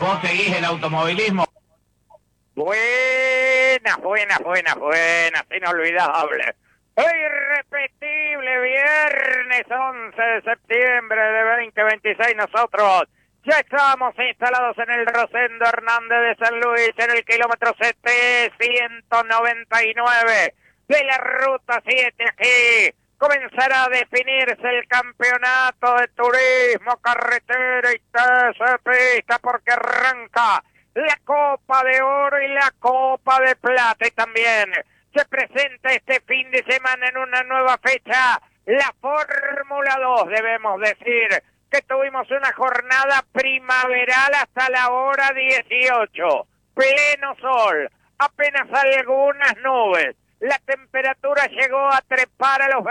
¿Vos seguís el automovilismo? Buenas, inolvidable. Irrepetible viernes 11 de septiembre de 2026. Nosotros ya estamos instalados en el Rosendo Hernández de San Luis, en el kilómetro 799 de la Ruta 7. Aquí comenzará a definirse el campeonato de turismo, carretera y pista, porque arranca la Copa de Oro y la Copa de Plata, y también se presenta este fin de semana en una nueva fecha la Fórmula 2. Debemos decir que tuvimos una jornada primaveral hasta la hora 18, pleno sol, apenas algunas nubes. La temperatura llegó a trepar a los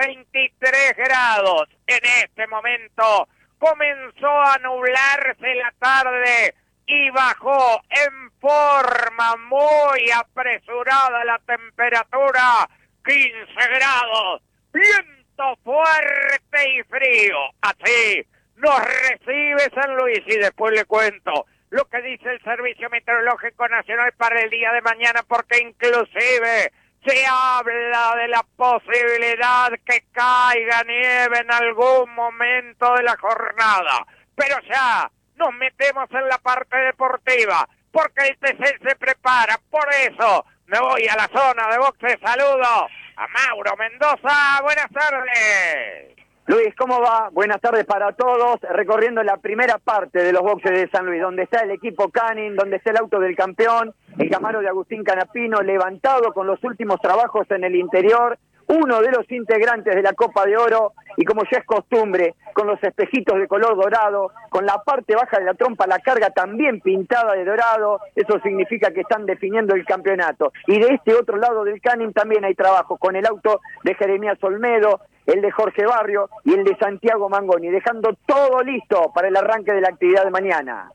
23 grados. En este momento comenzó a nublarse la tarde y bajó en forma muy apresurada la temperatura, 15 grados, viento fuerte y frío. Así nos recibe San Luis, y después le cuento lo que dice el Servicio Meteorológico Nacional para el día de mañana, porque inclusive se habla de la posibilidad que caiga nieve en algún momento de la jornada. Pero ya nos metemos en la parte deportiva, porque el TC se prepara. Por eso me voy a la zona de boxe. Saludo a Mauro Mendoza. Buenas tardes. Luis, ¿cómo va? Buenas tardes para todos. Recorriendo la primera parte de los boxes de San Luis, donde está el equipo Canning, donde está el auto del campeón, el Camaro de Agustín Canapino, levantado con los últimos trabajos en el interior, uno de los integrantes de la Copa de Oro, y como ya es costumbre, con los espejitos de color dorado, con la parte baja de la trompa, la carga también pintada de dorado. Eso significa que están definiendo el campeonato. Y de este otro lado del Canning también hay trabajo, con el auto de Jeremías Olmedo, el de Jorge Barrio y el de Santiago Mangoni, dejando todo listo para el arranque de la actividad de mañana.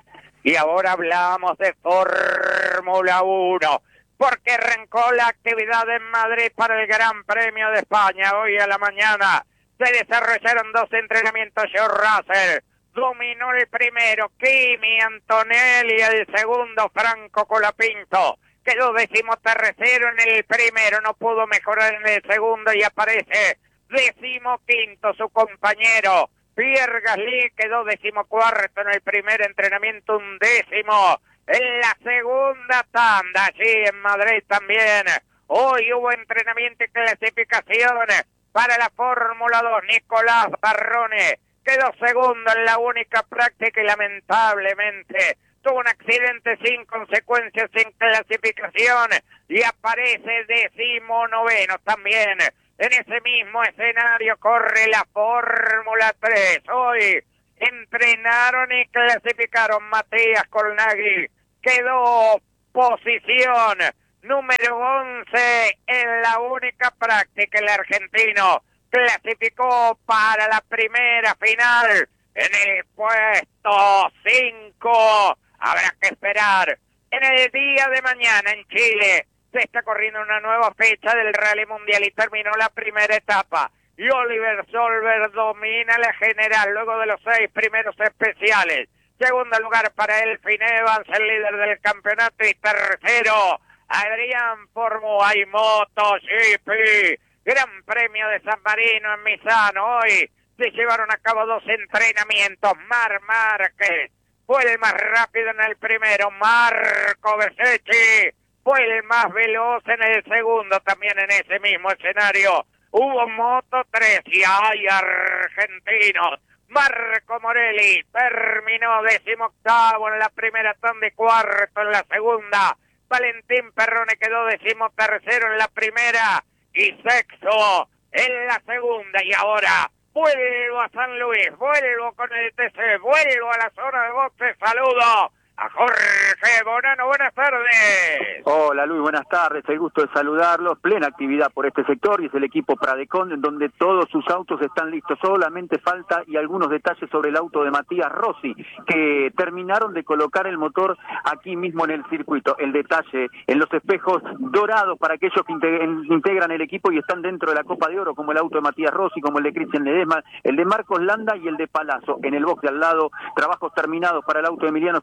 Y ahora hablamos de Fórmula 1, porque arrancó la actividad en Madrid para el Gran Premio de España. Hoy a la mañana se desarrollaron dos entrenamientos. George Russell dominó el primero, Kimi Antonelli el segundo, Franco Colapinto quedó 13º en el primero, no pudo mejorar en el segundo y aparece 15º su compañero Pierre Gasly, quedó 14º en el primer entrenamiento, 11º en la segunda tanda. Allí en Madrid también hoy hubo entrenamiento y clasificación para la Fórmula 2. Nicolás Barrone quedó segundo en la única práctica y lamentablemente tuvo un accidente sin consecuencias en clasificación y aparece 19º también. En ese mismo escenario corre la Fórmula 3. Hoy entrenaron y clasificaron. Matías Colnaghi quedó posición número 11 en la única práctica. El argentino clasificó para la primera final en el puesto 5. Habrá que esperar. En el día de mañana en Chile se está corriendo una nueva fecha del Rally Mundial y terminó la primera etapa. Y Oliver Solberg domina la general luego de los 6 primeros especiales. Segundo lugar para Elfyn Evans, el líder del campeonato, y tercero Adrián Formó. Hay MotoGP, Gran Premio de San Marino en Misano. Hoy se llevaron a cabo 2 entrenamientos. Marc Márquez fue el más rápido en el primero. Marco Bezzecchi fue el más veloz en el segundo. También en ese mismo escenario hubo Moto3 y hay argentinos. Marco Morelli terminó 18º en la primera tanda y 4º en la segunda. Valentín Perrone quedó 13º en la primera y 6º en la segunda. Y ahora vuelvo a San Luis, vuelvo con el TC, vuelvo a la zona de boxe. Saludo a Jorge Bonano. Buenas tardes. Hola Luis, buenas tardes, el gusto de saludarlos. Plena actividad por este sector y es el equipo Pradecon, en donde todos sus autos están listos. Solamente falta y algunos detalles sobre el auto de Matías Rossi, que terminaron de colocar el motor aquí mismo en el circuito. El detalle en los espejos dorados para aquellos que integran el equipo y están dentro de la Copa de Oro, como el auto de Matías Rossi, como el de Cristian Ledesma, el de Marcos Landa y el de Palazzo. En el box de al lado, trabajos terminados para el auto de Emiliano Spataro,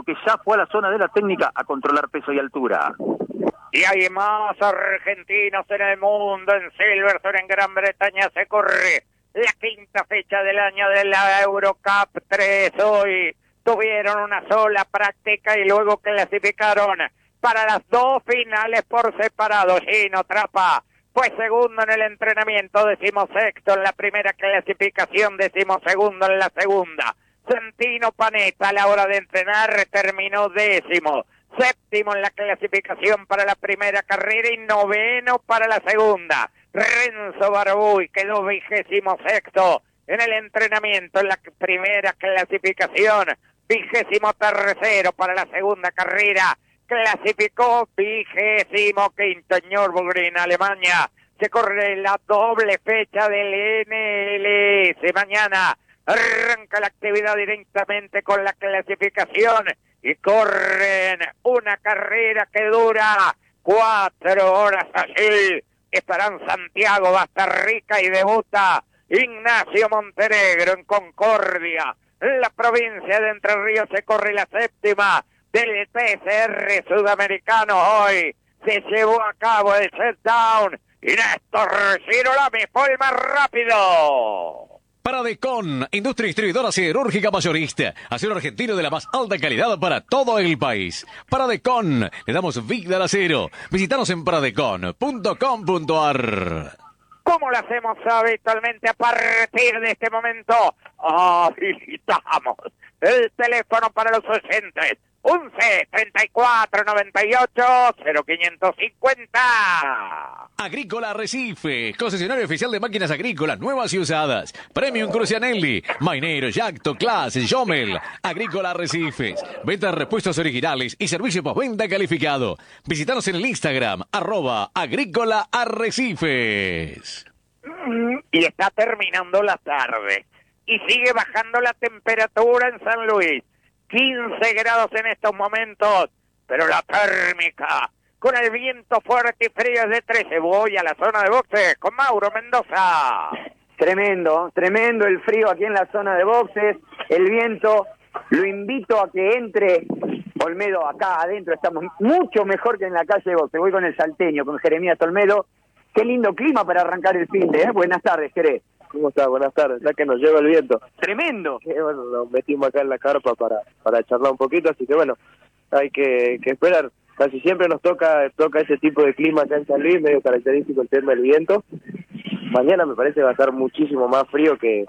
que ya fue a la zona de la técnica a controlar peso y altura. Y hay más argentinos en el mundo. En Silverstone, en Gran Bretaña, se corre la quinta fecha del año de la Eurocup 3. Hoy tuvieron una sola práctica y luego clasificaron para las dos finales por separado. Gino Trappa fue segundo en el entrenamiento, 16º en la primera clasificación, 12º en la segunda. Santino Panetta a la hora de entrenar terminó 10º, 7º en la clasificación para la primera carrera y 9º para la segunda. Renzo Barbuy quedó 26º en el entrenamiento en la primera clasificación, 23º para la segunda carrera. Clasificó 25º en Nürburgring, Alemania. Se corre la doble fecha del NLS. Mañana arranca la actividad directamente con la clasificación y corren una carrera que dura 4 horas allí. Estarán Santiago, Basta Rica y debuta Ignacio Montenegro en Concordia. En la provincia de Entre Ríos se corre la séptima del PCR sudamericano. Hoy se llevó a cabo el set-down y Néstor Girolami fue el más rápido. Paradecon, industria distribuidora siderúrgica mayorista. Acero argentino de la más alta calidad para todo el país. Paradecon, le damos vida al acero. Visítanos en paradecon.com.ar. ¿Cómo lo hacemos habitualmente a partir de este momento? Habilitamos el teléfono para los oyentes. 11-34-98-0550. Agrícola Arrecife, concesionario oficial de máquinas agrícolas nuevas y usadas. Premium Crucianelli, Mainero, Yacto, Class, Jomel. Agrícola Arrecifes, venta de repuestos originales y servicio postventa calificado. Visítanos en el Instagram, @Agrícola Arrecifes. Y está terminando la tarde. Y sigue bajando la temperatura en San Luis. 15 grados en estos momentos, pero la térmica, con el viento fuerte y frío es de 13. Voy a la zona de boxes con Mauro Mendoza. Tremendo, tremendo el frío aquí en la zona de boxes, el viento, lo invito a que entre. Olmedo, acá adentro estamos mucho mejor que en la calle de boxes. Voy con el salteño, con Jeremías Olmedo. Qué lindo clima para arrancar el fin de, ¿eh? Buenas tardes, Jerez. ¿Cómo está? Buenas tardes, ya que nos lleva el viento. Tremendo. Bueno, nos metimos acá en la carpa para charlar un poquito, así que bueno, hay que esperar. Casi siempre nos toca ese tipo de clima acá en San Luis, medio característico el tema del viento. Mañana me parece va a estar muchísimo más frío que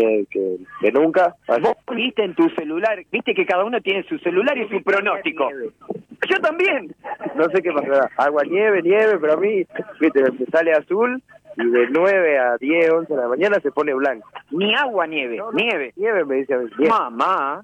nunca. Vos viste en tu celular, viste que cada uno tiene su celular y su pronóstico. Yo también. No sé qué pasará. Agua, nieve, pero a mí, viste, me sale azul y de 9 a 10, 11 de la mañana se pone blanco. Ni agua, nieve, nieve. Nieve me dice a mí. Nieve. Mamá.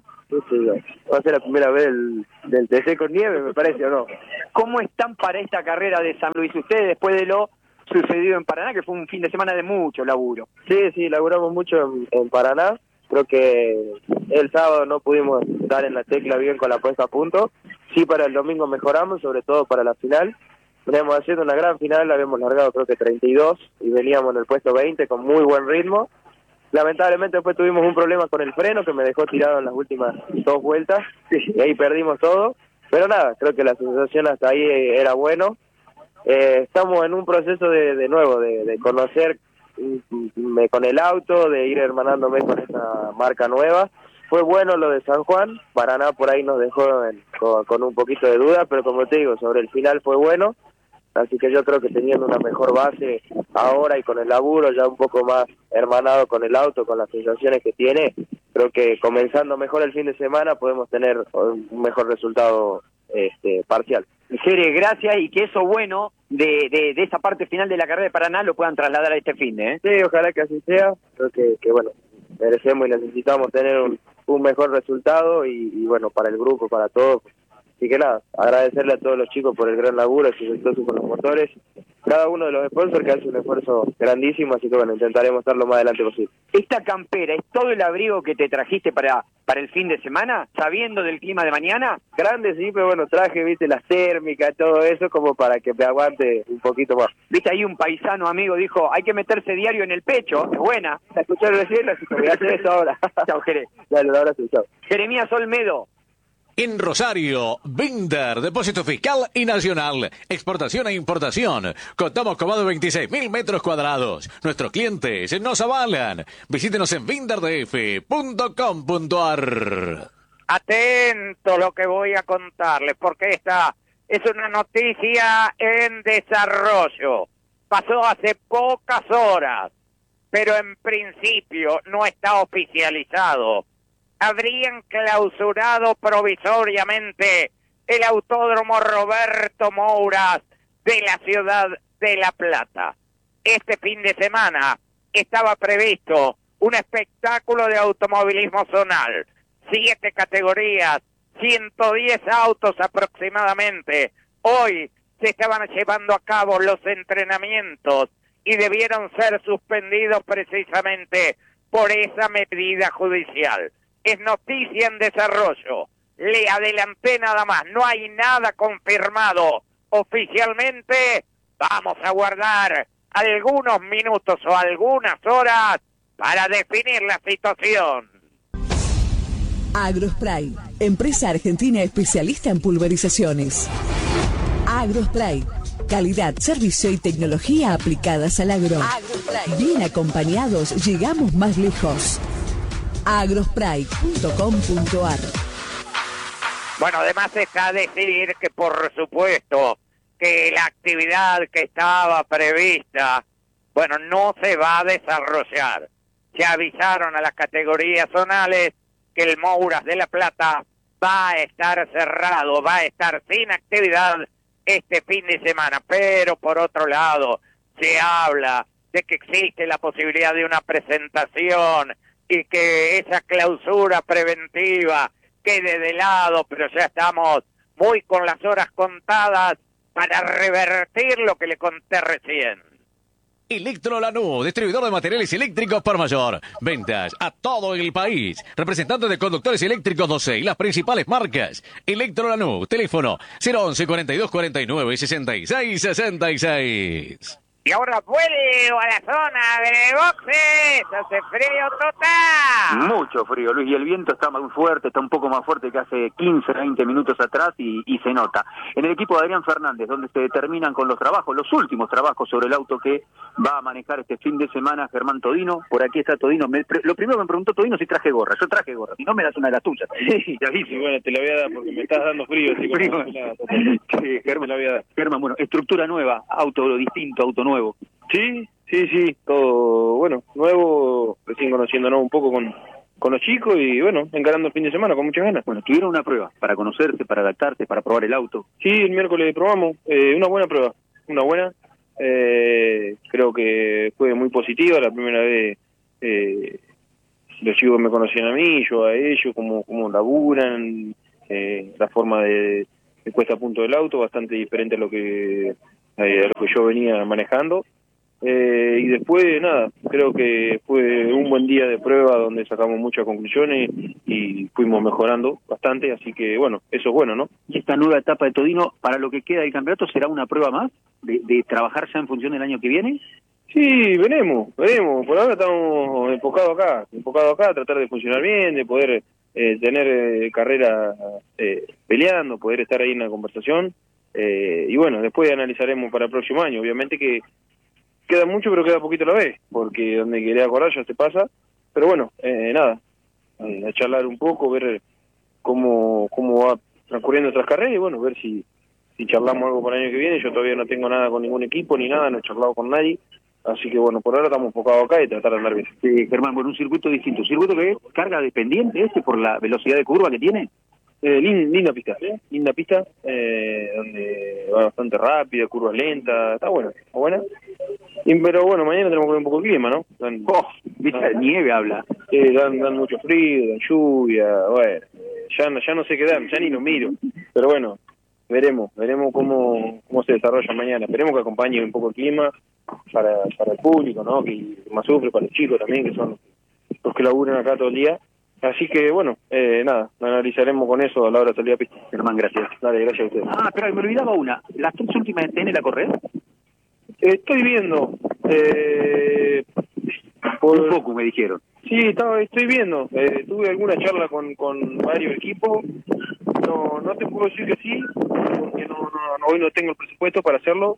Va a ser la primera vez del TC con nieve, me parece, ¿o no? ¿Cómo están para esta carrera de San Luis ustedes después de lo sucedido en Paraná, que fue un fin de semana de mucho laburo? Sí, laburamos mucho en Paraná. Creo que el sábado no pudimos dar en la tecla bien con la puesta a punto. Sí, para el domingo mejoramos, sobre todo para la final. Veníamos haciendo una gran final, la habíamos largado creo que 32 y veníamos en el puesto 20 con muy buen ritmo. Lamentablemente después tuvimos un problema con el freno que me dejó tirado en las últimas 2 vueltas y ahí perdimos todo. Pero nada, creo que la sensación hasta ahí era bueno. Estamos en un proceso de nuevo, de conocer con el auto, de ir hermanándome con esa marca nueva. Fue bueno lo de San Juan, Paraná por ahí nos dejó con un poquito de duda, pero como te digo, sobre el final fue bueno. Así que yo creo que teniendo una mejor base ahora y con el laburo ya un poco más hermanado con el auto, con las sensaciones que tiene, creo que comenzando mejor el fin de semana podemos tener un mejor resultado parcial. Jere, gracias, y que eso bueno de esa parte final de la carrera de Paraná lo puedan trasladar a este fin de, ¿eh? Sí, ojalá que así sea. Creo que bueno, merecemos y necesitamos tener un mejor resultado y bueno, para el grupo, para todos. Así que nada, agradecerle a todos los chicos por el gran laburo, exitoso con los motores, cada uno de los sponsors que hace un esfuerzo grandísimo, así que bueno, intentaremos estar lo más adelante posible. ¿Esta campera es todo el abrigo que te trajiste para el fin de semana, sabiendo del clima de mañana? Grande sí, pero bueno, traje, viste, las térmicas, todo eso, como para que me aguante un poquito más. Viste, ahí un paisano amigo dijo, hay que meterse diario en el pecho, es buena. ¿La escucharon recién? Voy a hacer eso ahora. Chao, Jerez. Dale, un abrazo, chao. Jeremías Olmedo, En Rosario, Binder, depósito fiscal y nacional, exportación e importación. Contamos con más de 26.000 metros cuadrados. Nuestros clientes nos avalan. Visítenos en binderdf.com.ar. Atento lo que voy a contarles, porque esta es una noticia en desarrollo. Pasó hace pocas horas, pero en principio no está oficializado. Habrían clausurado provisoriamente el Autódromo Roberto Mouras de la ciudad de La Plata. Este fin de semana estaba previsto un espectáculo de automovilismo zonal, 7 categorías, 110 autos aproximadamente. Hoy se estaban llevando a cabo los entrenamientos y debieron ser suspendidos precisamente por esa medida judicial. Es noticia en desarrollo. Le adelanté nada más. No hay nada confirmado oficialmente. Vamos a guardar algunos minutos o algunas horas para definir la situación. Agrospray, empresa argentina especialista en pulverizaciones. Agrospray, calidad, servicio y tecnología aplicadas al agro. Agrospray. Bien acompañados, llegamos más lejos. agrospray.com.ar. Bueno, además está decir que por supuesto que la actividad que estaba prevista, bueno, no se va a desarrollar. Ya avisaron a las categorías zonales que el Mouras de La Plata va a estar cerrado, va a estar sin actividad este fin de semana. Pero por otro lado, se habla de que existe la posibilidad de una presentación y que esa clausura preventiva quede de lado, pero ya estamos muy con las horas contadas para revertir lo que le conté recién. Electrolanú, distribuidor de materiales eléctricos por mayor. Ventas a todo el país. Representante de conductores eléctricos 12 y las principales marcas. Electrolanú, teléfono 011 42 49 66 66. Y ahora vuelvo a la zona de boxes. Hace frío total. Mucho frío, Luis, y el viento está muy fuerte, está un poco más fuerte que hace 15, 20 minutos atrás y se nota. En el equipo de Adrián Fernández, donde se determinan con los trabajos, los últimos trabajos sobre el auto que va a manejar este fin de semana Germán Todino. Por aquí está Todino. Lo primero que me preguntó Todino si traje gorra. Yo traje gorra, si no me das una de las tuyas. Sí, bueno, te la voy a dar porque me estás dando frío. Así Frío. Sí, Germán, la voy a dar. Germán, bueno, estructura nueva, auto distinto, auto nuevo. Sí, todo, bueno, nuevo, recién conociéndonos un poco con los chicos y bueno, encarando el fin de semana con muchas ganas. Bueno, tuvieron una prueba para conocerse, para adaptarse, para probar el auto. Sí, el miércoles probamos, una buena prueba, creo que fue muy positiva, la primera vez los chicos me conocían a mí, yo a ellos, cómo laburan, la forma de puesta a punto del auto, bastante diferente a lo que yo venía manejando. Y después, nada, creo que fue un buen día de prueba donde sacamos muchas conclusiones y fuimos mejorando bastante, así que bueno, eso es bueno, ¿no? Y esta nueva etapa de Todino, para lo que queda del campeonato, ¿será una prueba más de trabajar ya en función del año que viene? Sí, veremos, por ahora estamos enfocados acá, a tratar de funcionar bien, de poder tener carrera peleando, poder estar ahí en la conversación, y bueno, después analizaremos para el próximo año, obviamente que queda mucho, pero queda poquito a la vez, porque donde quería acordar ya se pasa, pero bueno, nada, a charlar un poco, ver cómo va transcurriendo otras carreras y bueno, ver si charlamos algo para el año que viene. Yo todavía no tengo nada con ningún equipo ni nada, no he charlado con nadie, así que bueno, por ahora estamos enfocados acá y tratar de andar bien. Germán, bueno, un circuito distinto, circuito que es carga dependiente por la velocidad de curva que tiene. Linda pista, donde va bastante rápida, curvas lentas, está buena. Pero bueno, mañana tenemos que ver un poco el clima, ¿no? Nieve habla. Dan mucho frío, dan lluvia, bueno, ya no sé qué dan, ya ni lo miro. Pero bueno, veremos cómo se desarrolla mañana. Esperemos que acompañe un poco el clima para el público, ¿no? Que más sufre, para los chicos también, que son los que laburan acá todo el día. Así que, bueno, nada, analizaremos con eso a la hora de salir a pista. Germán, gracias. Dale, gracias a ustedes. Pero me olvidaba una. ¿Las 3 últimas de la correr? Estoy viendo. Un poco, me dijeron. Sí, estoy viendo. Tuve alguna charla con varios equipos No te puedo decir que sí, porque hoy no tengo el presupuesto para hacerlo,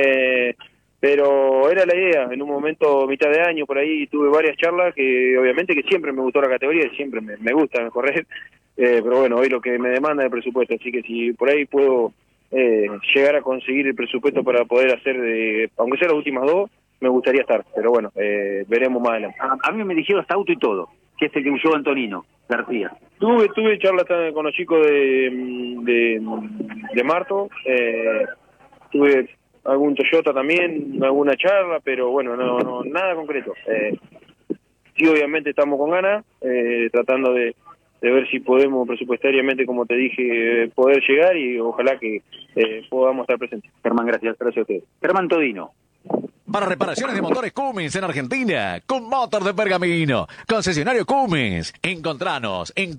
pero era la idea. En un momento, mitad de año, por ahí, tuve varias charlas que obviamente que siempre me gustó la categoría, siempre me gusta correr, pero bueno, hoy lo que me demanda es el presupuesto, así que si por ahí puedo llegar a conseguir el presupuesto para poder hacer, aunque sea las últimas dos, me gustaría estar, pero bueno, veremos más adelante. A mí me dijeron hasta auto y todo, que es el que usó Antonino García. Tuve charlas con los chicos de Marto, tuve algún Toyota también, alguna charla, pero bueno, no nada concreto. Sí, obviamente estamos con ganas, tratando de ver si podemos presupuestariamente, como te dije, poder llegar y ojalá que podamos estar presentes. Germán, gracias a ustedes. Germán Todino. Para reparaciones de motores Cummins en Argentina, Cummotor de Pergamino, concesionario Cummins. Encontranos en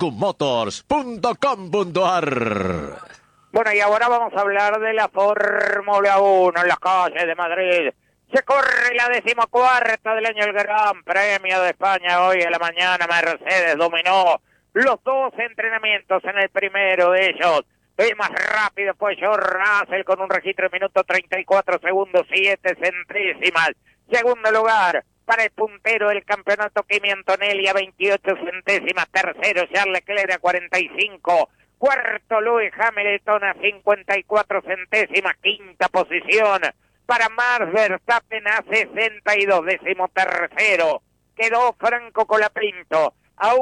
cummotors.com.ar. Bueno, y ahora vamos a hablar de la Fórmula 1 en las calles de Madrid. Se corre la 14ª del año el Gran Premio de España. Hoy a la mañana Mercedes dominó los dos entrenamientos. En el primero de ellos, el más rápido fue George Russell con un registro de minuto 34 segundos 7 centésimas. Segundo lugar para el puntero del campeonato Kimi Antonelli a 28 centésimas. Tercero Charles Leclerc a 45. Cuarto Lewis Hamilton a 54 centésimas. Quinta posición para Max Verstappen a 62. Décimo tercero quedó Franco Colapinto a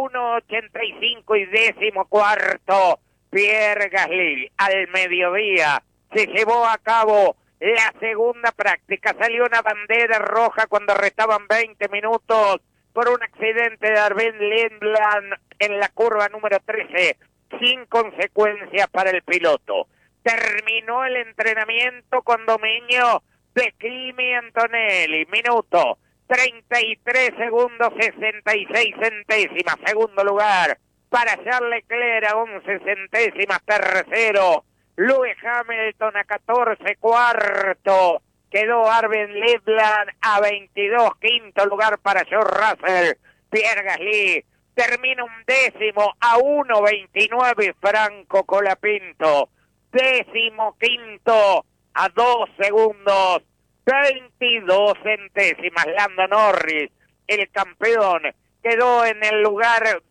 1.85 y décimo cuarto Pierre Gasly. Al mediodía se llevó a cabo la segunda práctica. Salió una bandera roja cuando restaban 20 minutos por un accidente de Arben Lindland en la curva número 13, sin consecuencias para el piloto. Terminó el entrenamiento con dominio de Kimi Antonelli. Minuto 33 segundos 66 centésimas. Segundo lugar para Charles Leclerc a 11 centésimas. Tercero Lewis Hamilton a 14. Cuarto quedó Arben Lindland a 22. Quinto lugar para George Russell. Pierre Gasly termina un décimo a 1.29. Franco Colapinto décimo quinto a 2 segundos 22 centésimas. Lando Norris, el campeón, quedó en el lugar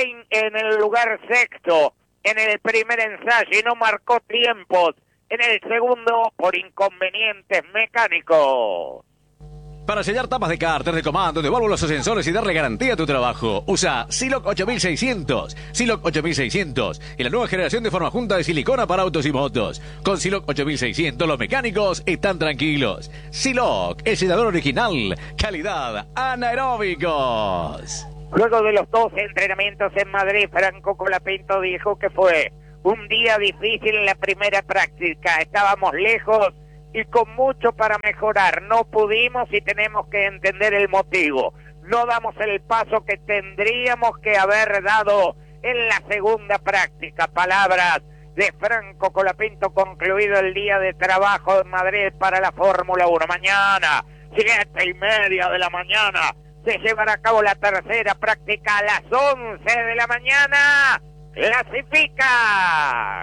sexto en el primer ensayo y no marcó tiempos en el segundo por inconvenientes mecánicos. Para sellar tapas de cárter, de comando, de válvulas o sensores y darle garantía a tu trabajo, usa Siloc 8600. Siloc 8600 y la nueva generación de forma junta de silicona para autos y motos. Con Siloc 8600 los mecánicos están tranquilos. Siloc, el sellador original, calidad anaeróbicos. Luego de los dos entrenamientos en Madrid, Franco Colapinto dijo que fue un día difícil en la primera práctica. Estábamos lejos y con mucho para mejorar. No pudimos y tenemos que entender el motivo. No damos el paso que tendríamos que haber dado en la segunda práctica. Palabras de Franco Colapinto, concluido el día de trabajo en Madrid para la Fórmula 1. Mañana, 7:30 de la mañana, se llevará a cabo la tercera práctica a las 11 de la mañana. ¡Clasifica!